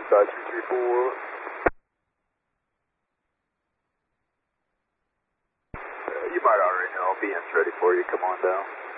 5234. You might already know. BM's ready for you. Come on down.